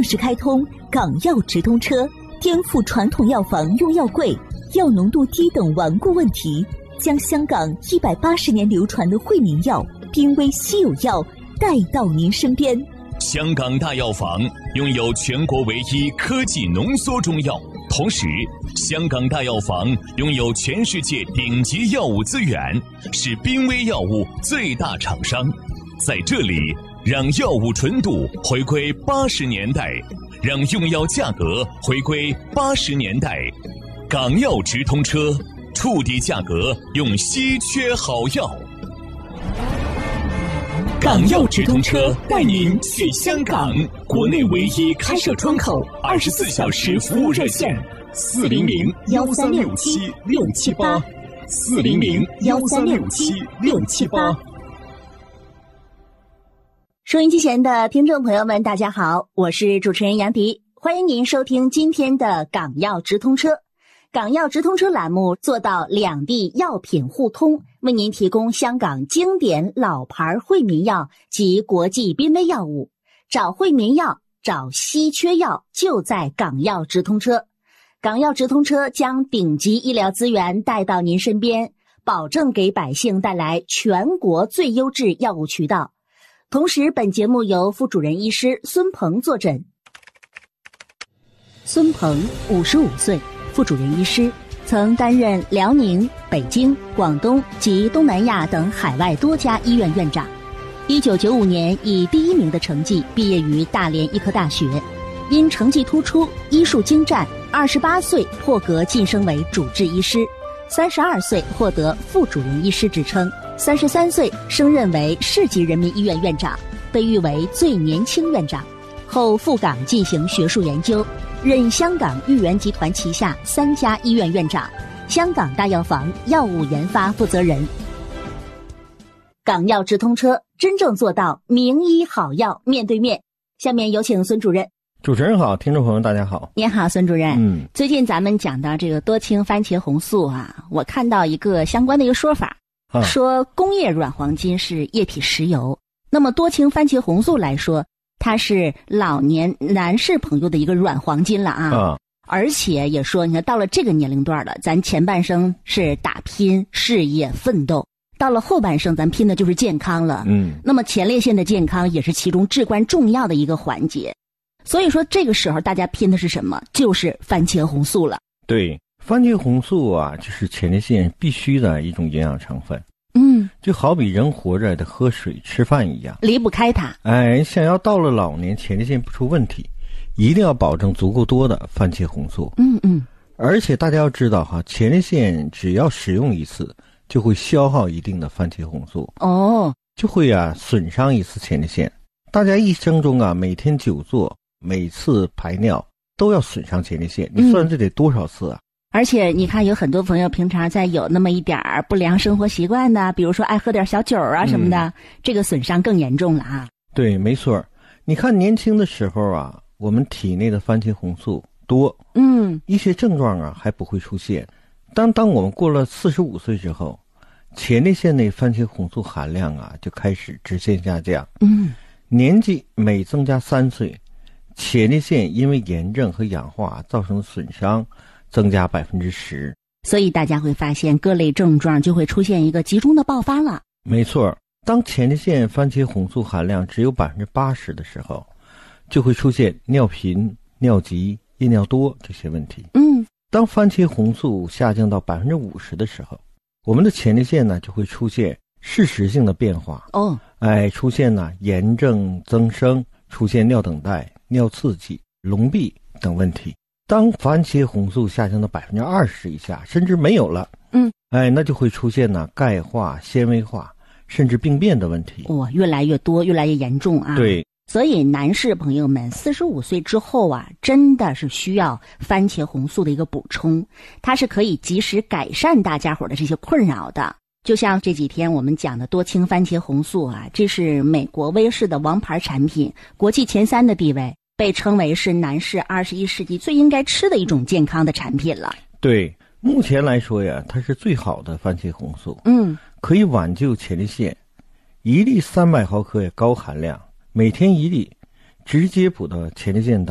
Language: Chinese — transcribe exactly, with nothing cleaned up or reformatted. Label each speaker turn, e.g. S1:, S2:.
S1: 式开通港药直通车，颠覆传统药房用药贵、药浓度低等顽固问题，将香港一百八十年流传的惠民药、濒危稀有药带到您身边。
S2: 香港大药房拥有全国唯一科技浓缩中药，同时香港大药房拥有全世界顶级药物资源，是濒危药物最大厂商。在这里，让药物纯度回归八十年代，让用药价格回归八十年代。港药直通车，触底价格用稀缺好药。港药直通车带您去香港，国内唯一开设窗口，二十四小时服务热线：四零零幺三六七六七八，四零零幺三六七六七八。
S3: 收音机前的听众朋友们，大家好，我是主持人杨迪，欢迎您收听今天的港药直通车。港药直通车栏目做到两地药品互通，为您提供香港经典老牌惠民药及国际濒危药物。找惠民药，找稀缺药，就在港药直通车。港药直通车将顶级医疗资源带到您身边，保证给百姓带来全国最优质药物渠道。同时，本节目由副主任医师孙鹏坐诊。孙鹏，五十五岁，副主任医师，曾担任辽宁、北京、广东及东南亚等海外多家医院院长。一九九五年以第一名的成绩毕业于大连医科大学，因成绩突出、医术精湛，二十八岁破格晋升为主治医师，三十二岁获得副主任医师职称，三十三岁升任为市级人民医院院长，被誉为最年轻院长。后赴港进行学术研究，任香港裕源集团旗下三家医院院长，香港大药房药物研发负责人。港药直通车真正做到名医好药面对面。下面有请孙主任。
S4: 主持人好，听众朋友大家好。
S3: 您好，孙主任。
S4: 嗯，
S3: 最近咱们讲到这个多氢番茄红素啊，我看到一个相关的一个说法，啊、说工业软黄金是液体石油，那么多氢番茄红素来说，它是老年男士朋友的一个软黄金了啊。啊而且也说，你看到了这个年龄段了，咱前半生是打拼事业奋斗，到了后半生咱拼的就是健康了。嗯，那么前列腺的健康也是其中至关重要的一个环节。所以说这个时候大家拼的是什么？就是番茄红素了。
S4: 对，番茄红素啊，就是前列腺必须的一种营养成分。
S3: 嗯，
S4: 就好比人活着得喝水吃饭一样，
S3: 离不开它。
S4: 哎，想要到了老年前列腺不出问题，一定要保证足够多的番茄红素。
S3: 嗯嗯。
S4: 而且大家要知道哈，前列腺只要使用一次，就会消耗一定的番茄红素。
S3: 哦。
S4: 就会啊损伤一次前列腺。大家一生中啊，每天久坐，每次排尿都要损伤前列腺，你算这得多少次啊？
S3: 嗯，而且你看，有很多朋友平常在有那么一点儿不良生活习惯呢，比如说爱喝点小酒啊什么的，嗯、这个损伤更严重了啊。
S4: 对，没错。你看年轻的时候啊，我们体内的番茄红素多，
S3: 嗯，
S4: 一些症状啊还不会出现。当当我们过了四十五岁之后，前列腺内番茄红素含量啊就开始直线下降。
S3: 嗯，
S4: 年纪每增加三岁，前列腺因为炎症和氧化造成的损伤增加百分之十。
S3: 所以大家会发现各类症状就会出现一个集中的爆发了。
S4: 没错，当前列腺番茄红素含量只有百分之八十的时候，就会出现尿频、尿急、夜尿多这些问题。
S3: 嗯，
S4: 当番茄红素下降到百分之五十的时候，我们的前列腺呢就会出现事实性的变化。
S3: 哦，
S4: 哎，出现呢炎症增生，出现尿等待、尿刺激、隆闭等问题。当番茄红素下降到百分之二十以下，甚至没有了，
S3: 嗯，
S4: 哎，那就会出现呢钙化、纤维化，甚至病变的问题。
S3: 哇、哦，越来越多，越来越严重啊！
S4: 对，
S3: 所以男士朋友们，四十五岁之后啊，真的是需要番茄红素的一个补充，它是可以及时改善大家伙的这些困扰的。就像这几天我们讲的多氢番茄红素啊，这是美国威士的王牌产品，国际前三的地位，被称为是男士二十一世纪最应该吃的一种健康的产品了。
S4: 对，目前来说呀，它是最好的番茄红素。
S3: 嗯，
S4: 可以挽救前列腺，一粒三百毫克也高含量，每天一粒，直接补到前列腺当